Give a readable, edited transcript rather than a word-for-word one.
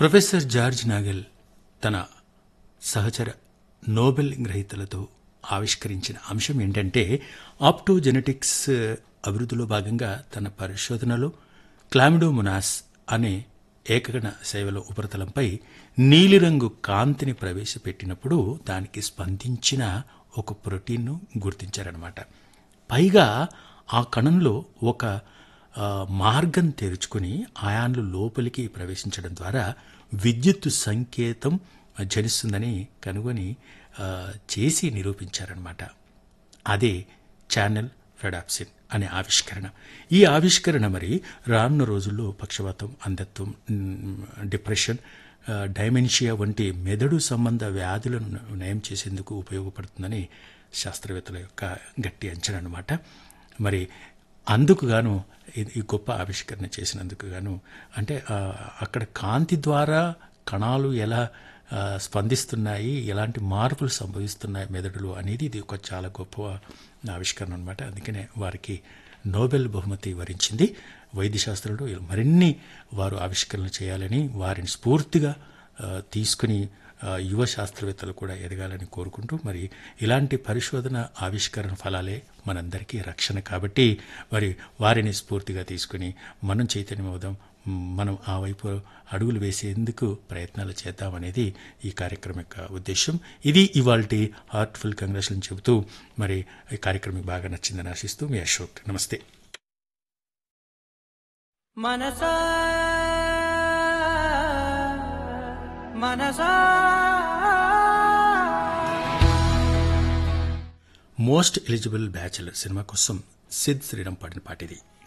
Professor George Nagel తన సహచర Nobel గ్రహీతలతో ఆవిష్కరించిన అంశం ఏంటంటే ఆప్టోజెనెటిక్స్ అభివృద్ధిలో భాగంగా తన పరిశోధనలో క్లామిడోమోనాస్ అనే ఏకగణ శైవల ఉపరితలంపై నీలిరంగు కాంతిని ప్రవేశపెట్టినప్పుడు దానికి స్పందించిన ఒక ప్రోటీన్ను గుర్తించారనమాట. పైగా ఆ కణంలో ఒక మార్గం తెరుచుకుని అయాన్లు లోపలికి ప్రవేశించడం ద్వారా విద్యుత్తు సంకేతం జనిస్తుందని కనుగొని చేసి నిరూపించారనమాట. అదే ఛానల్ రెడాప్సిన్ అనే ఆవిష్కరణ. ఈ ఆవిష్కరణ మరి రానున్న రోజుల్లో పక్షవాతం, అంధత్వం, డిప్రెషన్, డైమెన్షియా వంటి మెదడు సంబంధ వ్యాధులను నయం చేసేందుకు ఉపయోగపడుతుందని శాస్త్రవేత్తల యొక్క గట్టి అంచనా అనమాట. మరి అందుకు గాను ఈ గొప్ప ఆవిష్కరణ చేసినందుకు గాను అంటే అక్కడ కాంతి ద్వారా కణాలు ఎలా స్పందిస్తున్నాయి, ఎలాంటి మార్పులు సంభవిస్తున్నాయి మెదడులో అనేది ఇది ఒక చాలా గొప్ప ఆవిష్కరణ అనమాట. అందుకనే వారికి నోబెల్ బహుమతి వరించింది. వైద్యశాస్త్రంలో మరిన్ని వారు ఆవిష్కరణలు చేయాలని, వారిని స్ఫూర్తిగా తీసుకుని యువ శాస్త్రవేత్తలు కూడా ఎదగాలని కోరుకుంటూ, మరి ఇలాంటి పరిశోధన ఆవిష్కరణ ఫలాలే మనందరికీ రక్షణ కాబట్టి మరి వారిని స్ఫూర్తిగా తీసుకుని మనం చైతన్యమవుదాం, మనం ఆ వైపు అడుగులు వేసేందుకు ప్రయత్నాలు చేద్దామనేది ఈ కార్యక్రమం యొక్క ఉద్దేశం. ఇది ఇవాల్టి హార్ట్ఫుల్ కంగ్రాచులేషన్ చెబుతూ మరి ఈ కార్యక్రమం బాగా నచ్చిందని ఆశిస్తూ మీ అశోక్. నమస్తే. మనసా మనసా మోస్ట్ ఎలిజిబుల్ బ్యాచులర్ సినిమా కోసం సిద్ శ్రీరామ్ పాడిన పాట ఇది.